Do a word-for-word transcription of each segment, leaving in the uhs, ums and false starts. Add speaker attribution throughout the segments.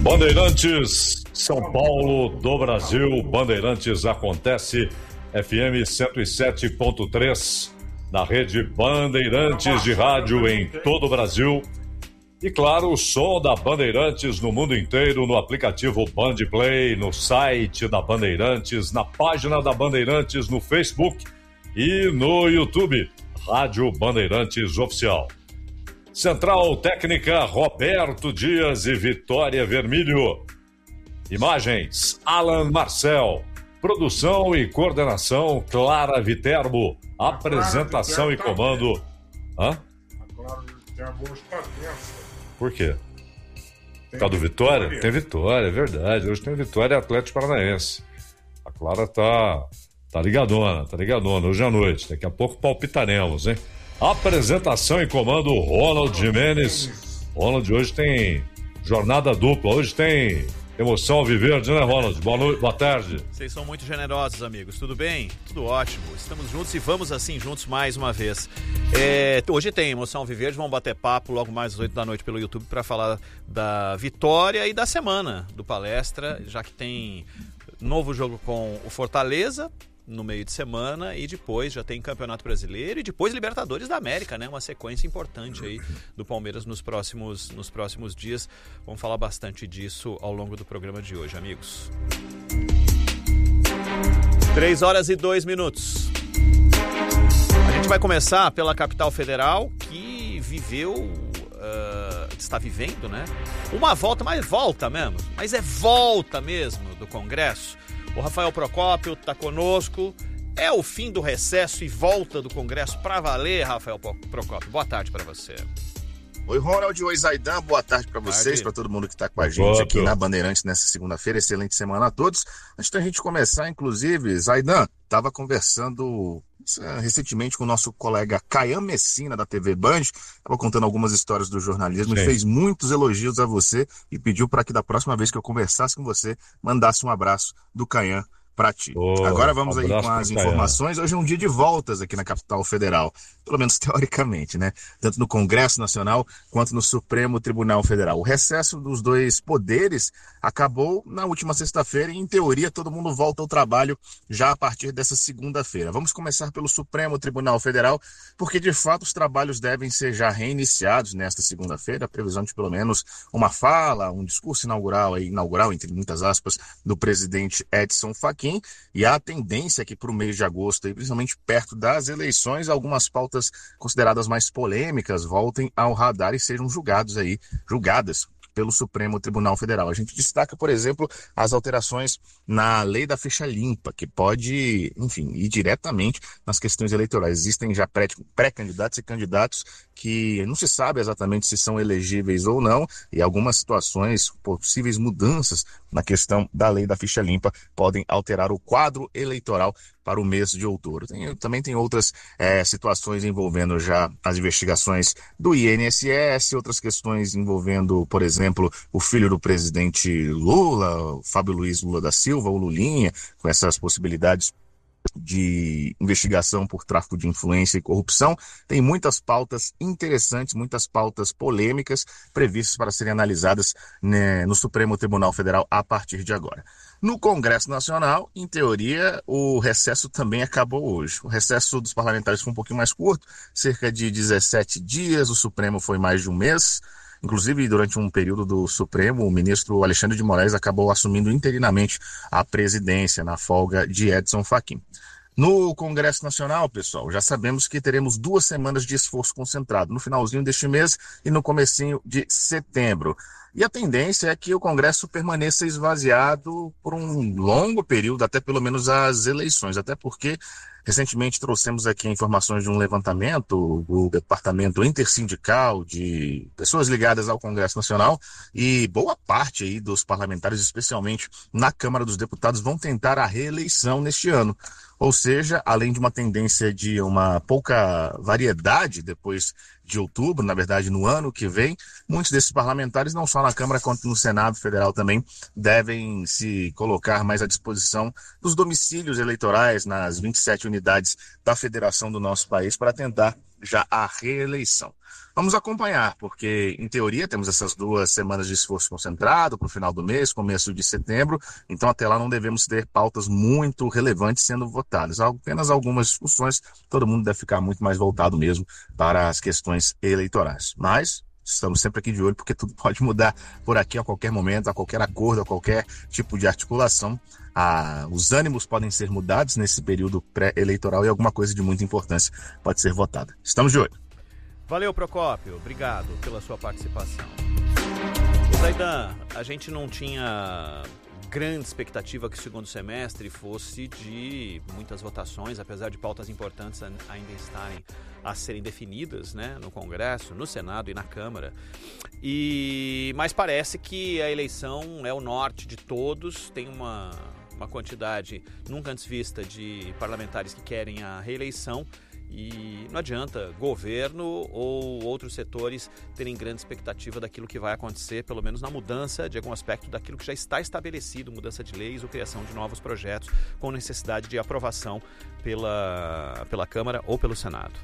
Speaker 1: Bandeirantes, São Paulo do Brasil, Bandeirantes acontece, F M cento e sete ponto três, na rede Bandeirantes de rádio em todo o Brasil. E claro, o som da Bandeirantes no mundo inteiro, no aplicativo Bandplay, no site da Bandeirantes, na página da Bandeirantes, no Facebook e no YouTube, Rádio Bandeirantes Oficial. Central Técnica, Roberto Dias e Vitória Vermilho. Imagens, Alan Marcel. Produção e coordenação, Clara Viterbo. Apresentação e comando... Hã?
Speaker 2: A Clara Viterbo hoje tá tensa.
Speaker 1: Por quê? Por causa do Vitória? Tem Vitória, é verdade. Hoje tem Vitória Atlético Paranaense. A Clara tá, tá ligadona, tá ligadona. Hoje à noite. Daqui a pouco palpitaremos, hein? Apresentação e comando, Ronald Jimenez. Ronald, hoje tem jornada dupla. Hoje tem emoção alviverde, né, Ronald? Boa noite, boa tarde.
Speaker 3: Vocês são muito generosos, amigos. Tudo bem? Tudo ótimo. Estamos juntos e vamos assim juntos mais uma vez. É, hoje tem emoção alviverde. Vamos bater papo logo mais às oito da noite pelo YouTube para falar da vitória e da semana do Palestra, já que tem novo jogo com o Fortaleza no meio de semana e depois já tem Campeonato Brasileiro e depois Libertadores da América, né? Uma sequência importante aí do Palmeiras nos próximos, nos próximos dias. Vamos falar bastante disso ao longo do programa de hoje, amigos. Três horas e dois minutos. A gente vai começar pela capital federal, que viveu, uh, está vivendo, né? Uma volta, mas volta mesmo, mas é volta mesmo do Congresso. O Rafael Procópio está conosco. É o fim do recesso e volta do Congresso para valer, Rafael Procópio. Boa tarde para você.
Speaker 4: Oi, Ronald. Oi, Zaidan. Boa tarde para vocês, para todo mundo que está com a gente aqui na Bandeirantes nessa segunda-feira. Excelente semana a todos. Antes da gente começar, inclusive, Zaidan, estava conversando recentemente com o nosso colega Caian Messina, da T V Band. Estava contando algumas histórias do jornalismo. Sim. E fez muitos elogios a você e pediu para que da próxima vez que eu conversasse com você, mandasse um abraço do Caian para ti. Oh, Agora vamos aí com as informações. Hoje é um dia de voltas aqui na capital federal, pelo menos teoricamente, né? Tanto no Congresso Nacional quanto no Supremo Tribunal Federal. O recesso dos dois poderes acabou na última sexta-feira e, em teoria, todo mundo volta ao trabalho já a partir dessa segunda-feira. Vamos começar pelo Supremo Tribunal Federal, porque, de fato, os trabalhos devem ser já reiniciados nesta segunda-feira, a previsão de pelo menos uma fala, um discurso inaugural, aí, inaugural, entre muitas aspas, do presidente Edson Fachin. E a tendência é que para o mês de agosto, principalmente perto das eleições, algumas pautas consideradas mais polêmicas voltem ao radar e sejam julgados aí, julgadas pelo Supremo Tribunal Federal. A gente destaca, por exemplo, as alterações na lei da ficha limpa, que pode, enfim, ir diretamente nas questões eleitorais. Existem já pré- pré-candidatos e candidatos que não se sabe exatamente se são elegíveis ou não, e algumas situações, possíveis mudanças na questão da lei da ficha limpa podem alterar o quadro eleitoral para o mês de outubro. Tem, também tem outras é, situações envolvendo já as investigações do I N S S, outras questões envolvendo, por exemplo, o filho do presidente Lula, o Fábio Luiz Lula da Silva, o Lulinha, com essas possibilidades de investigação por tráfico de influência e corrupção. Tem muitas pautas interessantes, muitas pautas polêmicas previstas para serem analisadas, né, no Supremo Tribunal Federal a partir de agora. No Congresso Nacional, em teoria, o recesso também acabou hoje. O recesso dos parlamentares foi um pouquinho mais curto, cerca de dezessete dias, o Supremo foi mais de um mês. Inclusive, durante um período do Supremo, o ministro Alexandre de Moraes acabou assumindo interinamente a presidência na folga de Edson Fachin. No Congresso Nacional, pessoal, já sabemos que teremos duas semanas de esforço concentrado, no finalzinho deste mês e no comecinho de setembro. E a tendência é que o Congresso permaneça esvaziado por um longo período, até pelo menos as eleições, até porque recentemente trouxemos aqui informações de um levantamento do Departamento Intersindical de pessoas ligadas ao Congresso Nacional, e boa parte aí dos parlamentares, especialmente na Câmara dos Deputados, vão tentar a reeleição neste ano. Ou seja, além de uma tendência de uma pouca variedade depois de outubro, na verdade no ano que vem, muitos desses parlamentares, não só na Câmara quanto no Senado Federal também, devem se colocar mais à disposição dos domicílios eleitorais nas vinte e sete unidades da federação do nosso país para tentar já a reeleição. Vamos acompanhar, porque, em teoria, temos essas duas semanas de esforço concentrado para o final do mês, começo de setembro, então até lá não devemos ter pautas muito relevantes sendo votadas. Apenas algumas discussões, todo mundo deve ficar muito mais voltado mesmo para as questões eleitorais. Mas estamos sempre aqui de olho, porque tudo pode mudar por aqui a qualquer momento, a qualquer acordo, a qualquer tipo de articulação. Ah, os ânimos podem ser mudados nesse período pré-eleitoral e alguma coisa de muita importância pode ser votada. Estamos de olho.
Speaker 3: Valeu, Procópio. Obrigado pela sua participação. Zaidan, a gente não tinha grande expectativa que o segundo semestre fosse de muitas votações, apesar de pautas importantes ainda estarem a serem definidas, né, no Congresso, no Senado e na Câmara. E, mas parece que a eleição é o norte de todos, tem uma, uma quantidade nunca antes vista de parlamentares que querem a reeleição. E não adianta governo ou outros setores terem grande expectativa daquilo que vai acontecer, pelo menos na mudança de algum aspecto daquilo que já está estabelecido, mudança de leis ou criação de novos projetos com necessidade de aprovação pela, pela Câmara ou pelo Senado.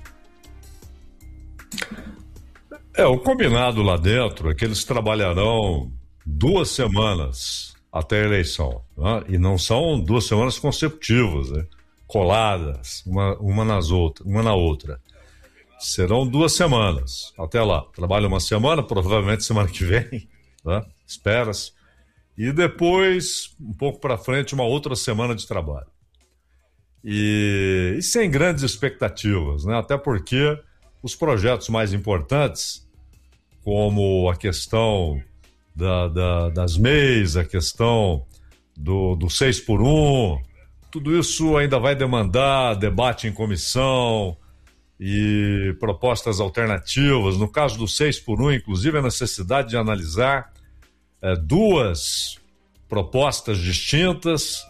Speaker 1: É, o combinado lá dentro é que eles trabalharão duas semanas até a eleição, né? E não são duas semanas consecutivas, né? Coladas, uma, uma, nas outra, uma na outra. Serão duas semanas, até lá. Trabalha uma semana, provavelmente semana que vem, né? Espera-se. E depois, um pouco para frente, uma outra semana de trabalho. E, e sem grandes expectativas, né? Até porque os projetos mais importantes, como a questão da, da, das M E Is, a questão do, do seis por um, tudo isso ainda vai demandar debate em comissão e propostas alternativas. No caso do seis por um, inclusive, a necessidade de analisar é, duas propostas distintas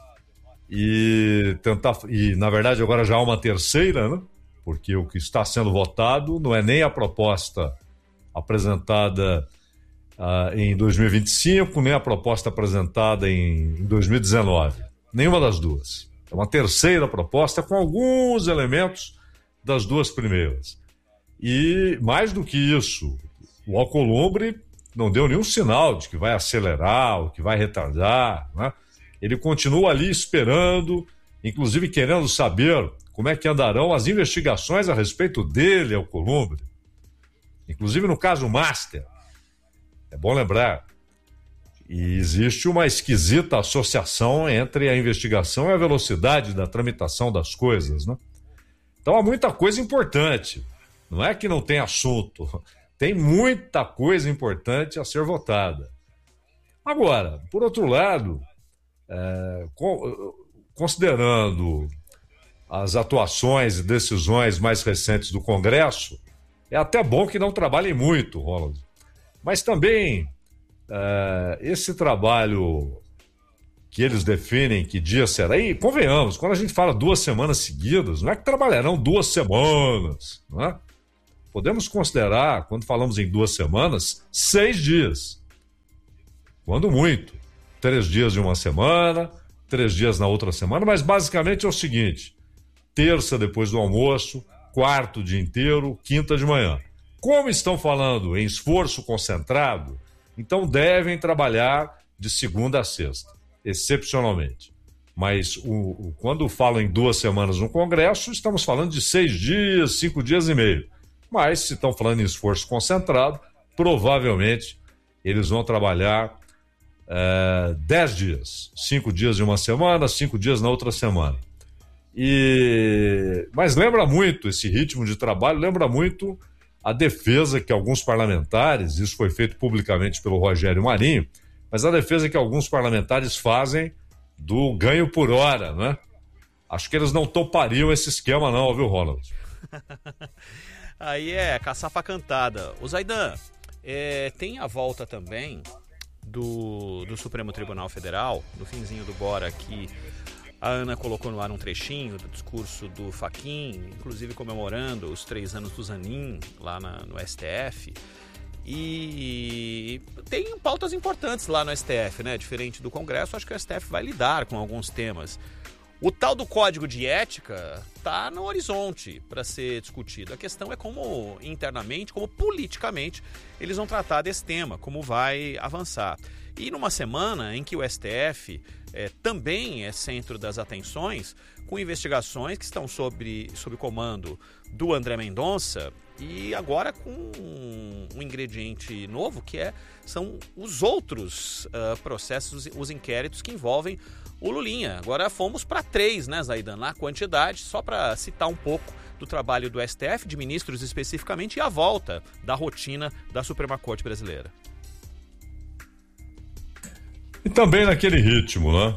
Speaker 1: e tentar... E, na verdade, agora já há uma terceira, né? Porque o que está sendo votado não é nem a proposta apresentada uh, em dois mil e vinte e cinco, nem a proposta apresentada em, em dois mil e dezenove. Nenhuma das duas. É uma terceira proposta com alguns elementos das duas primeiras. E, mais do que isso, o Alcolumbre não deu nenhum sinal de que vai acelerar ou que vai retardar, né? Ele continua ali esperando, inclusive querendo saber como é que andarão as investigações a respeito dele, Alcolumbre. Inclusive no caso Master. É bom lembrar. E existe uma esquisita associação entre a investigação e a velocidade da tramitação das coisas, né? Então há muita coisa importante. Não é que não tem assunto. Tem muita coisa importante a ser votada. Agora, por outro lado, é, considerando as atuações e decisões mais recentes do Congresso, é até bom que não trabalhem muito, Ronald. Mas também... Uh, esse trabalho que eles definem que dia será, e convenhamos, quando a gente fala duas semanas seguidas, não é que trabalharão duas semanas, não é? Podemos considerar, quando falamos em duas semanas, seis dias, quando muito, três dias de uma semana, três dias na outra semana, mas basicamente é o seguinte: terça depois do almoço, quarto dia inteiro, quinta de manhã. Como estão falando em esforço concentrado, então devem trabalhar de segunda a sexta, excepcionalmente. Mas o, o, quando falam em duas semanas no Congresso, estamos falando de seis dias, cinco dias e meio. Mas se estão falando em esforço concentrado, provavelmente eles vão trabalhar é, dez dias. Cinco dias de uma semana, cinco dias na outra semana. E... Mas lembra muito, esse ritmo de trabalho, lembra muito a defesa que alguns parlamentares, isso foi feito publicamente pelo Rogério Marinho, mas a defesa que alguns parlamentares fazem do ganho por hora, né? Acho que eles não topariam esse esquema não, viu, Ronald?
Speaker 3: Aí é caçapa cantada. O Zaidan, é, tem a volta também do, do Supremo Tribunal Federal, no finzinho do Bora aqui. A Ana colocou no ar um trechinho do discurso do Fachin, inclusive comemorando os três anos do Zanin lá na, no S T F. E tem pautas importantes lá no S T F, né? Diferente do Congresso, acho que o S T F vai lidar com alguns temas. O tal do código de ética está no horizonte para ser discutido. A questão é como internamente, como politicamente, eles vão tratar desse tema, como vai avançar. E numa semana em que o S T F é, também é centro das atenções, com investigações que estão sob, sob comando do André Mendonça, e agora com um, um ingrediente novo, que é, são os outros uh, processos, os inquéritos que envolvem o Lulinha. Agora fomos para três, né, Zaidan, na quantidade, só para citar um pouco do trabalho do S T F, de ministros especificamente, e a volta da rotina da Suprema Corte Brasileira.
Speaker 1: E também naquele ritmo, né?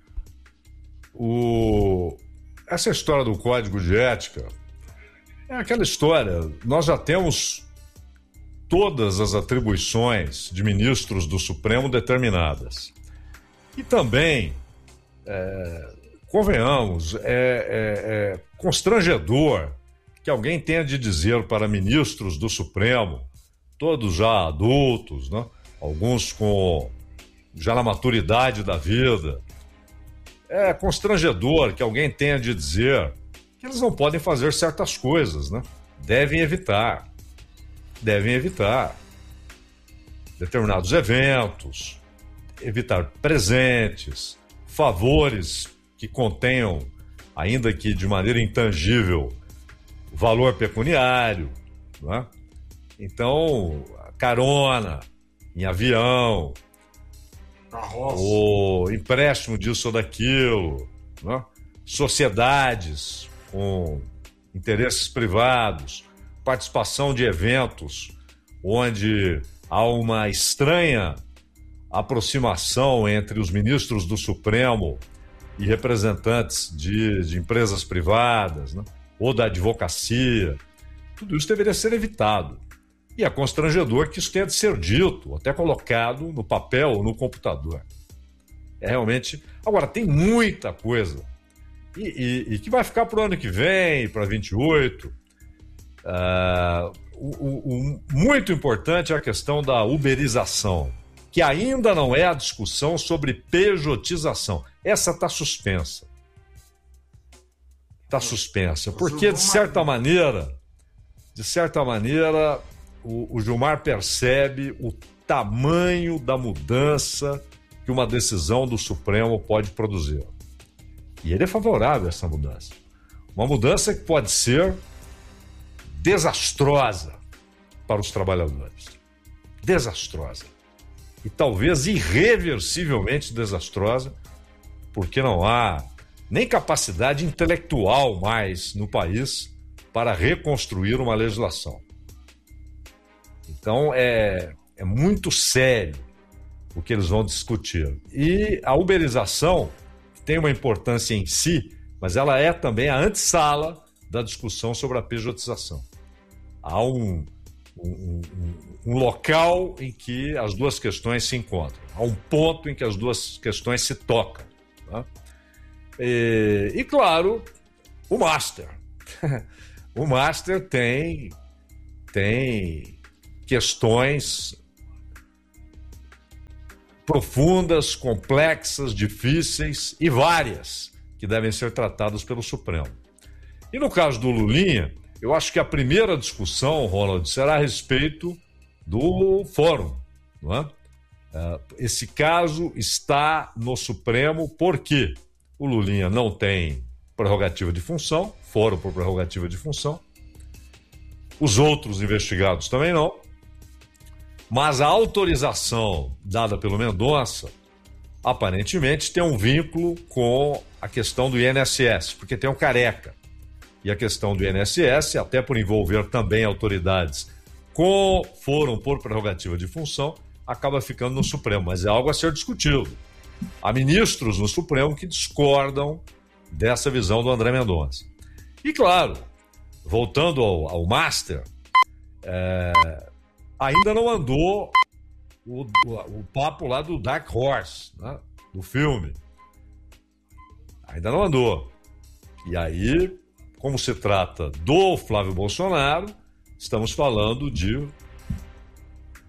Speaker 1: O... Essa história do Código de Ética é aquela história. Nós já temos todas as atribuições de ministros do Supremo determinadas. E também, é, convenhamos, é, é, é constrangedor que alguém tenha de dizer para ministros do Supremo, todos já adultos, né? Alguns com já na maturidade da vida, é constrangedor que alguém tenha de dizer que eles não podem fazer certas coisas, né? Devem evitar, devem evitar determinados eventos, evitar presentes, favores que contenham, ainda que de maneira intangível, valor pecuniário, né? Então, carona em avião,
Speaker 2: Carroça.
Speaker 1: o empréstimo disso ou daquilo, né? Sociedades com interesses privados, participação de eventos onde há uma estranha aproximação entre os ministros do Supremo e representantes de, de empresas privadas, né? Ou da advocacia. Tudo isso deveria ser evitado. E é constrangedor que isso tenha de ser dito, até colocado no papel ou no computador. É realmente... Agora, tem muita coisa. E, e, e que vai ficar para o ano que vem, para vinte e oito. Uh, o, o, o muito importante é a questão da uberização, que ainda não é a discussão sobre pejotização. Essa está suspensa. Está suspensa. Porque, de certa maneira, de certa maneira... O, o Gilmar percebe o tamanho da mudança que uma decisão do Supremo pode produzir. E ele é favorável a essa mudança. Uma mudança que pode ser desastrosa para os trabalhadores. Desastrosa. E talvez irreversivelmente desastrosa, porque não há nem capacidade intelectual mais no país para reconstruir uma legislação. Então, é, é muito sério o que eles vão discutir. E a uberização tem uma importância em si, mas ela é também a antessala da discussão sobre a pejotização. Há um, um, um, um local em que as duas questões se encontram. Há um ponto em que as duas questões se tocam. Né? E, e, claro, o Master. O Master tem... tem questões profundas, complexas, difíceis e várias que devem ser tratadas pelo Supremo. E no caso do Lulinha, eu acho que a primeira discussão, Ronald, será a respeito do fórum, não é? Esse caso está no Supremo porque o Lulinha não tem prerrogativa de função, fórum por prerrogativa de função, os outros investigados também não. Mas a autorização dada pelo Mendonça, aparentemente, tem um vínculo com a questão do I N S S, porque tem o Careca. E a questão do I N S S, até por envolver também autoridades com foram por prerrogativa de função, acaba ficando no Supremo. Mas é algo a ser discutido. Há ministros no Supremo que discordam dessa visão do André Mendonça. E, claro, voltando ao, ao Master... É... ainda não andou o, o, o papo lá do Dark Horse, né? Do filme. Ainda não andou. E aí, como se trata do Flávio Bolsonaro, estamos falando de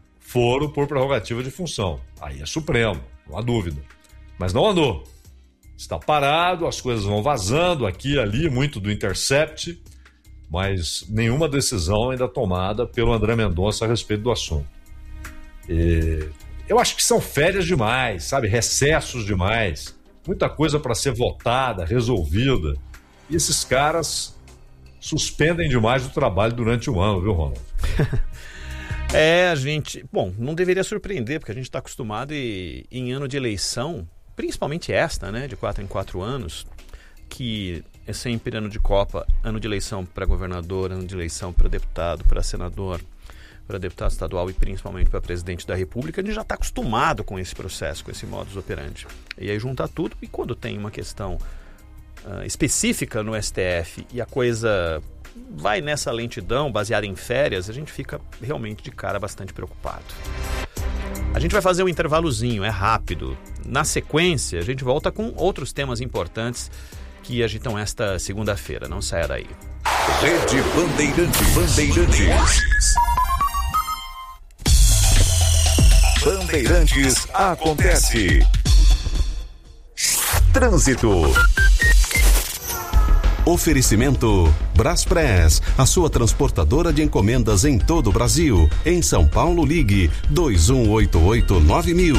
Speaker 1: foro por prerrogativa de função. Aí é Supremo, não há dúvida. Mas não andou. está parado, as coisas vão vazando aqui e ali, muito do Intercept, mas nenhuma decisão ainda tomada pelo André Mendonça a respeito do assunto. E eu acho que são férias demais, sabe? Recessos demais, muita coisa para ser votada, resolvida. E esses caras suspendem demais o trabalho durante o ano, viu, Ronaldo?
Speaker 3: É, a gente... Bom, não deveria surpreender, porque a gente está acostumado e, em ano de eleição, principalmente esta, né, de quatro em quatro anos, que é sempre ano de Copa, ano de eleição para governador, ano de eleição para deputado, para senador, para deputado estadual e principalmente para presidente da República, a gente já está acostumado com esse processo, com esse modus operandi. E aí junta tudo, e quando tem uma questão uh, específica no S T F e a coisa vai nessa lentidão, baseada em férias, a gente fica realmente de cara bastante preocupado. A gente vai fazer um intervalozinho, é rápido. Na sequência, a gente volta com outros temas importantes que agitam esta segunda-feira. Não saia daí.
Speaker 5: Rede Bandeirantes. Bandeirantes. Bandeirantes acontece. Trânsito. Oferecimento Braspress, a sua transportadora de encomendas em todo o Brasil. Em São Paulo, ligue dois um oito oito nove mil.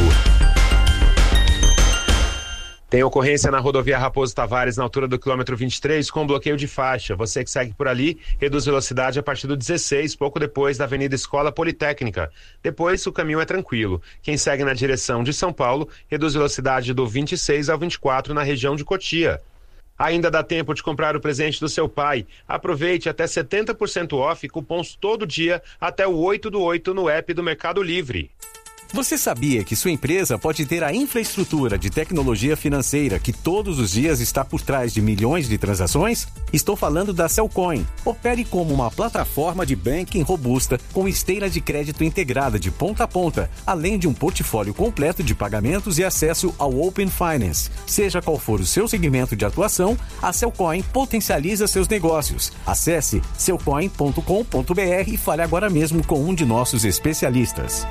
Speaker 6: Tem ocorrência na rodovia Raposo Tavares, na altura do quilômetro vinte e três, com bloqueio de faixa. Você que segue por ali, reduz velocidade a partir do dezesseis, pouco depois da Avenida Escola Politécnica. Depois, o caminho é tranquilo. Quem segue na direção de São Paulo, reduz velocidade do vinte e seis ao vinte e quatro na região de Cotia. Ainda dá tempo de comprar o presente do seu pai. Aproveite até setenta por cento off, cupons todo dia, até o oito do oito no app do Mercado Livre.
Speaker 7: Você sabia que sua empresa pode ter a infraestrutura de tecnologia financeira que todos os dias está por trás de milhões de transações? Estou falando da Cellcoin. Opere como uma plataforma de banking robusta com esteira de crédito integrada de ponta a ponta, além de um portfólio completo de pagamentos e acesso ao Open Finance. Seja qual for o seu segmento de atuação, a Cellcoin potencializa seus negócios. Acesse cellcoin ponto com ponto b r e fale agora mesmo com um de nossos especialistas.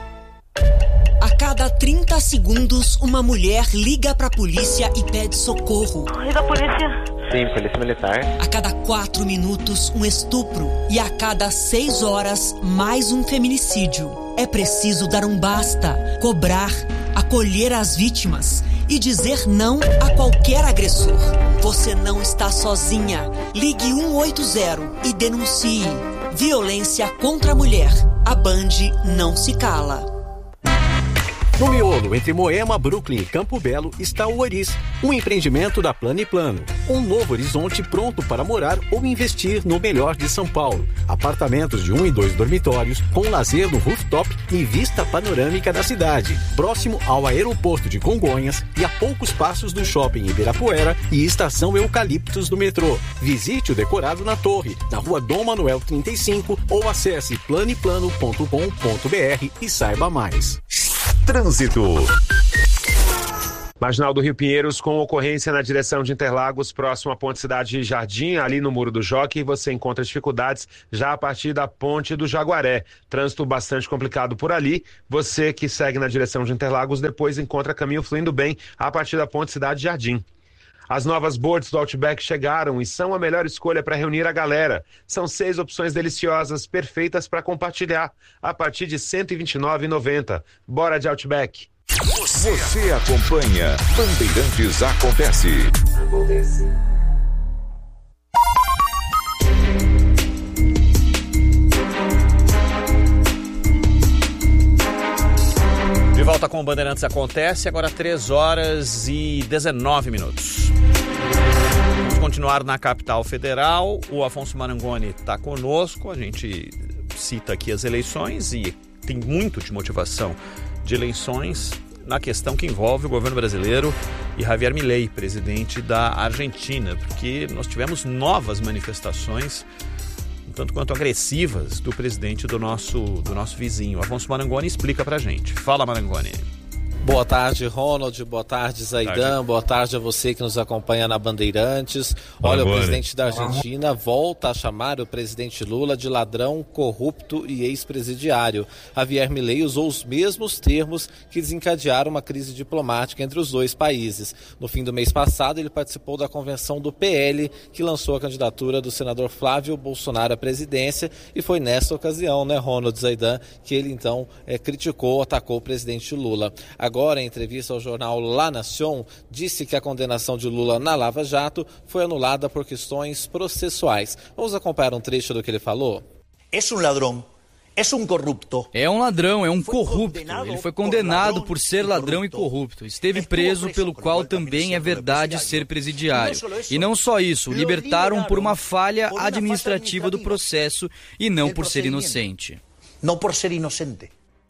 Speaker 8: A cada trinta segundos, uma mulher liga pra polícia e pede socorro.
Speaker 9: Liga a polícia.
Speaker 10: Sim, polícia militar.
Speaker 8: A cada quatro minutos, um estupro. E a cada seis horas, mais um feminicídio. É preciso dar um basta, cobrar, acolher as vítimas e dizer não a qualquer agressor. Você não está sozinha. Ligue um oito zero e denuncie. Violência contra a mulher. A Band não se cala.
Speaker 7: No miolo, entre Moema, Brooklyn e Campo Belo, está o Oris, um empreendimento da Plano e Plano. Um novo horizonte pronto para morar ou investir no melhor de São Paulo. Apartamentos de um e dois dormitórios, com lazer no rooftop e vista panorâmica da cidade. Próximo ao aeroporto de Congonhas e a poucos passos do shopping Ibirapuera e estação Eucaliptos do metrô. Visite o decorado na torre, na rua Dom Manuel trinta e cinco ou acesse plano e plano ponto com ponto b r e saiba mais.
Speaker 5: Trânsito.
Speaker 6: Marginal do Rio Pinheiros, com ocorrência na direção de Interlagos, próximo à Ponte Cidade Jardim, ali no Muro do Jockey, você encontra dificuldades já a partir da Ponte do Jaguaré. Trânsito bastante complicado por ali. Você que segue na direção de Interlagos, depois encontra caminho fluindo bem a partir da Ponte Cidade Jardim. As novas boards do Outback chegaram e são a melhor escolha para reunir a galera. São seis opções deliciosas, perfeitas para compartilhar, a partir de cento e vinte e nove reais e noventa centavos. Bora de Outback.
Speaker 5: Você, Você acompanha Bandeirantes Acontece. Acontece.
Speaker 3: De volta com o Bandeirantes Acontece, agora três horas e dezenove minutos. Vamos continuar na capital federal. O Afonso Marangoni está conosco. A gente cita aqui as eleições e tem muito de motivação de eleições na questão que envolve o governo brasileiro e Javier Milei, presidente da Argentina, porque nós tivemos novas manifestações tanto quanto agressivas do presidente do nosso, do nosso vizinho. Afonso Marangoni explica pra gente. Fala, Marangoni.
Speaker 9: Boa tarde, Ronald. Boa tarde, Zaidan. Boa tarde a você que nos acompanha na Bandeirantes. Olha, Agora. o presidente da Argentina volta a chamar o presidente Lula de ladrão, corrupto e ex-presidiário. Javier Milei usou os mesmos termos que desencadearam uma crise diplomática entre os dois países. No fim do mês passado, ele participou da convenção do P L, que lançou a candidatura do senador Flávio Bolsonaro à presidência, e foi nessa ocasião, né, Ronald, Zaidan, que ele então é, criticou, atacou o presidente Lula. Agora, em entrevista ao jornal La Nación, disse que a condenação de Lula na Lava Jato foi anulada por questões processuais. Vamos acompanhar um trecho do que ele falou?
Speaker 10: É um ladrão, é um corrupto.
Speaker 11: É um ladrão, é um corrupto. Ele foi condenado por ser ladrão e corrupto. Esteve preso, pelo qual também é verdade ser presidiário. E não só isso, o libertaram por uma falha administrativa do processo e não por ser inocente.
Speaker 10: Não por ser inocente.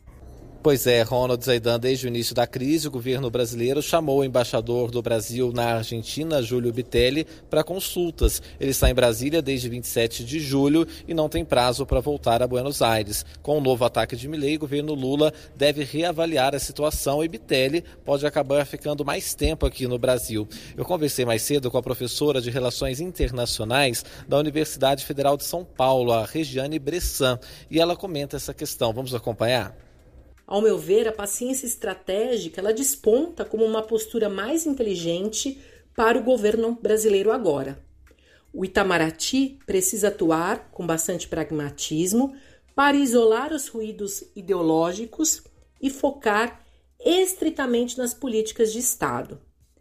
Speaker 9: Pois é, Ronald, Zaidan, desde o início da crise, o governo brasileiro chamou o embaixador do Brasil na Argentina, Júlio Bitelli, para consultas. Ele está em Brasília desde vinte e sete de julho e não tem prazo para voltar a Buenos Aires. Com o novo ataque de Milei, o governo Lula deve reavaliar a situação e Bitelli pode acabar ficando mais tempo aqui no Brasil. Eu conversei mais cedo com a professora de Relações Internacionais da Universidade Federal de São Paulo, a Regiane Bressan, e ela comenta essa questão. Vamos acompanhar?
Speaker 12: Ao meu ver, a paciência estratégica ela desponta como uma postura mais inteligente para o governo brasileiro agora. O Itamaraty precisa atuar com bastante pragmatismo para isolar os ruídos ideológicos e focar estritamente nas políticas de Estado.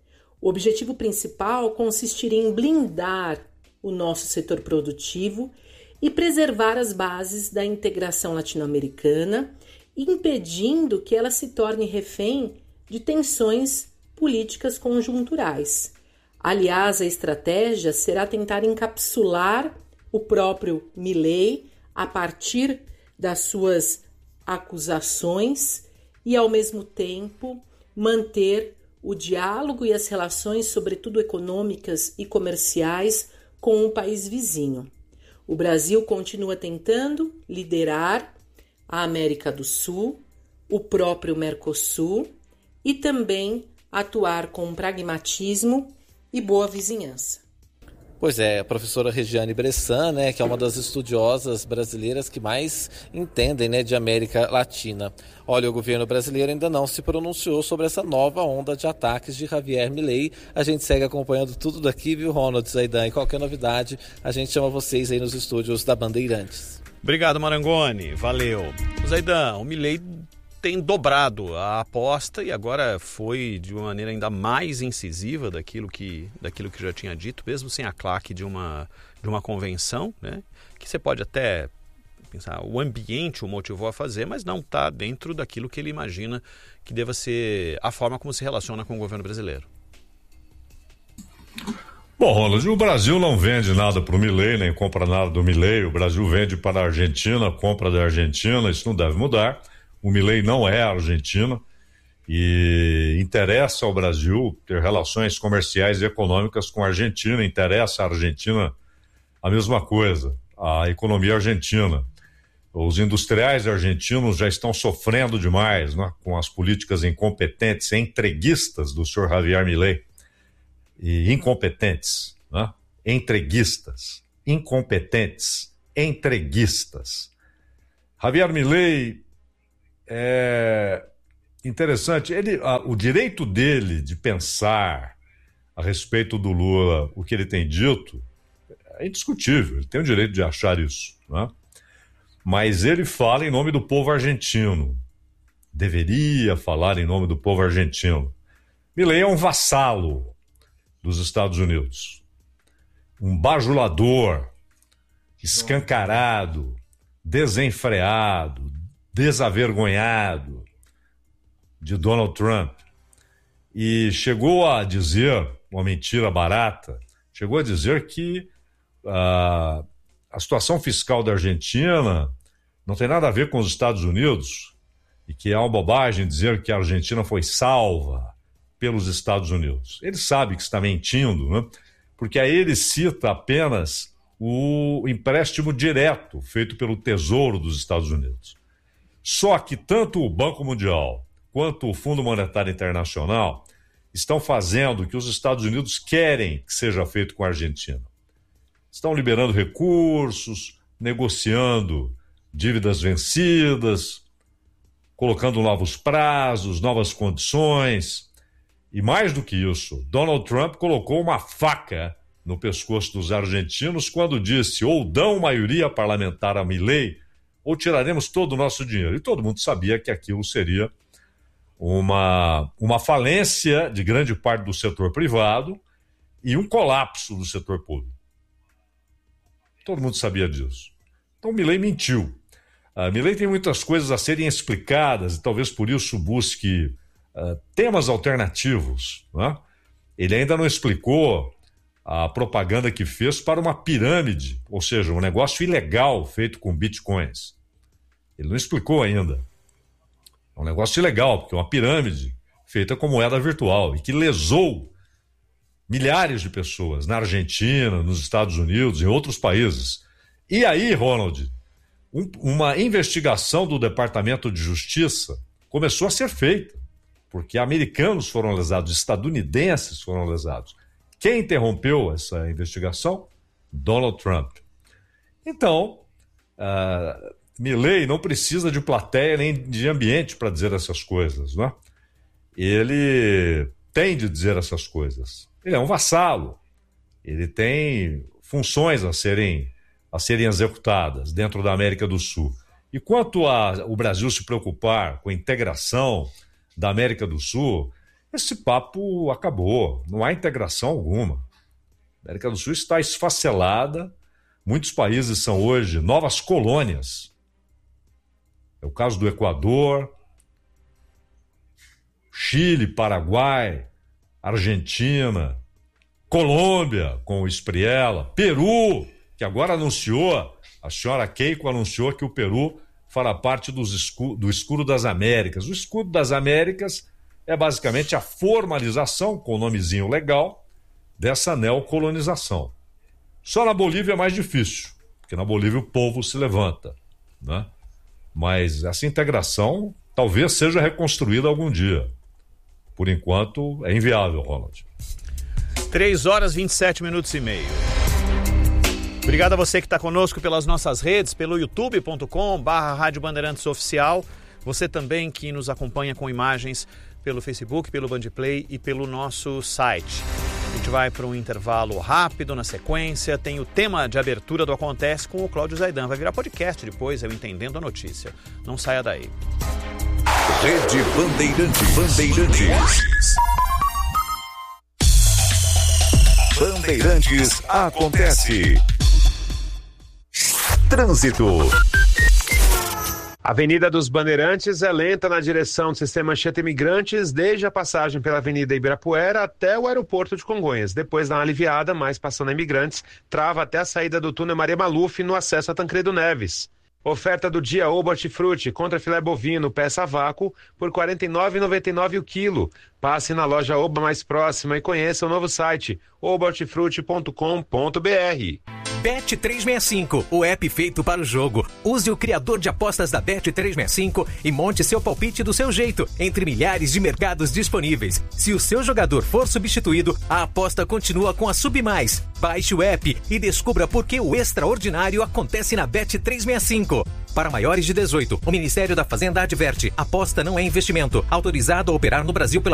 Speaker 12: O objetivo principal consistiria em blindar o nosso setor produtivo e preservar as bases da integração latino-americana, impedindo que ela se torne refém de tensões políticas conjunturais. Aliás, a estratégia será tentar encapsular o próprio Milei a partir das suas acusações e, ao mesmo tempo, manter o diálogo e as relações, sobretudo econômicas e comerciais, com o país vizinho. O Brasil continua tentando liderar a América do Sul, o próprio Mercosul e também atuar com pragmatismo e boa vizinhança.
Speaker 9: Pois é, a professora Regiane Bressan, né, que é uma das estudiosas brasileiras que mais entendem, né, de América Latina. Olha, o governo brasileiro ainda não se pronunciou sobre essa nova onda de ataques de Javier Milei. A gente segue acompanhando tudo daqui, viu, Ronald, Zaidan? E qualquer novidade, a gente chama vocês aí nos estúdios da Bandeirantes.
Speaker 3: Obrigado, Marangoni. Valeu. Zaidan, o Milei tem dobrado a aposta e agora foi de uma maneira ainda mais incisiva daquilo que, daquilo que já tinha dito, mesmo sem a claque de uma, de uma convenção, né? Que você pode até pensar, o ambiente o motivou a fazer, mas não está dentro daquilo que ele imagina que deva ser a forma como se relaciona com o governo brasileiro.
Speaker 1: Bom, Ronald, o Brasil não vende nada para o Milei, nem compra nada do Milei. O Brasil vende para a Argentina, compra da Argentina, isso não deve mudar. O Milei não é argentino e interessa ao Brasil ter relações comerciais e econômicas com a Argentina, interessa à Argentina a mesma coisa, a economia argentina. Os industriais argentinos já estão sofrendo demais, né, com as políticas incompetentes e entreguistas do senhor Javier Milei. E incompetentes, né? Entreguistas, incompetentes, entreguistas. Javier Milei é interessante, ele, a, o direito dele de pensar a respeito do Lula, o que ele tem dito, é indiscutível, ele tem o direito de achar isso, né? Mas ele fala em nome do povo argentino, deveria falar em nome do povo argentino. Milei é um vassalo dos Estados Unidos, um bajulador, escancarado, desenfreado, desavergonhado de Donald Trump, e chegou a dizer, uma mentira barata, chegou a dizer que uh, a situação fiscal da Argentina não tem nada a ver com os Estados Unidos e que é uma bobagem dizer que a Argentina foi salva pelos Estados Unidos. Ele sabe que está mentindo, né? Porque aí ele cita apenas o empréstimo direto feito pelo Tesouro dos Estados Unidos. Só que tanto o Banco Mundial quanto o Fundo Monetário Internacional estão fazendo o que os Estados Unidos querem que seja feito com a Argentina. Estão liberando recursos, negociando dívidas vencidas, colocando novos prazos, novas condições. E mais do que isso, Donald Trump colocou uma faca no pescoço dos argentinos quando disse: ou dão maioria parlamentar a Milei, ou tiraremos todo o nosso dinheiro. E todo mundo sabia que aquilo seria uma, uma falência de grande parte do setor privado e um colapso do setor público. Todo mundo sabia disso. Então Milei mentiu. A Milei tem muitas coisas a serem explicadas e talvez por isso busque uh, temas alternativos, né? Ele ainda não explicou a propaganda que fez para uma pirâmide, ou seja, um negócio ilegal feito com bitcoins. Ele não explicou ainda. É um negócio ilegal, porque é uma pirâmide feita com moeda virtual e que lesou milhares de pessoas na Argentina, nos Estados Unidos, em outros países. E aí, Ronald, um, uma investigação do Departamento de Justiça começou a ser feita, porque americanos foram lesados, estadunidenses foram lesados. Quem interrompeu essa investigação? Donald Trump. Então, uh, Milei não precisa de plateia nem de ambiente para dizer essas coisas, não é? Ele tem de dizer essas coisas. Ele é um vassalo. Ele tem funções a serem, a serem executadas dentro da América do Sul. E quanto ao Brasil se preocupar com a integração da América do Sul, esse papo acabou, não há integração alguma. A América do Sul está esfacelada, muitos países são hoje novas colônias. É o caso do Equador, Chile, Paraguai, Argentina, Colômbia com o Espriella, Peru, que agora anunciou, a senhora Keiko anunciou que o Peru fará parte dos escu- do Escudo das Américas. O Escudo das Américas é basicamente a formalização, com o nomezinho legal, dessa neocolonização. Só na Bolívia é mais difícil, porque na Bolívia o povo se levanta, né? Mas essa integração talvez seja reconstruída algum dia. Por enquanto, é inviável, Ronald.
Speaker 3: três horas e vinte e sete minutos e meio. Obrigado a você que está conosco pelas nossas redes, pelo youtube ponto com barra Rádio Bandeirantes Oficial. Você também que nos acompanha com imagens pelo Facebook, pelo Bandplay e pelo nosso site. A gente vai para um intervalo rápido na sequência. Tem o tema de abertura do Acontece com o Cláudio Zaidan. Vai virar podcast depois, eu Entendendo a Notícia. Não saia daí.
Speaker 13: Rede Bandeirantes. Bandeirantes. Bandeirantes Acontece. Trânsito.
Speaker 6: A Avenida dos Bandeirantes é lenta na direção do sistema Anchieta Imigrantes, desde a passagem pela Avenida Ibirapuera até o aeroporto de Congonhas. Depois dá uma aliviada, mas passando a Imigrantes, trava até a saída do túnel Maria Maluf no acesso a Tancredo Neves. Oferta do dia Oba Hortifruti contra filé bovino, peça a vácuo, por quarenta e nove reais e noventa e nove centavos o quilo. Passe na loja Oba mais próxima e conheça o novo site, oba hortifruti ponto com ponto b r.
Speaker 14: Bet trezentos e sessenta e cinco, o app feito para o jogo. Use o criador de apostas da Bet trezentos e sessenta e cinco e monte seu palpite do seu jeito, entre milhares de mercados disponíveis. Se o seu jogador for substituído, a aposta continua com a Submais. Baixe o app e descubra por que o extraordinário acontece na Bet trezentos e sessenta e cinco. Para maiores de dezoito, o Ministério da Fazenda adverte: aposta não é investimento. Autorizado a operar no Brasil pela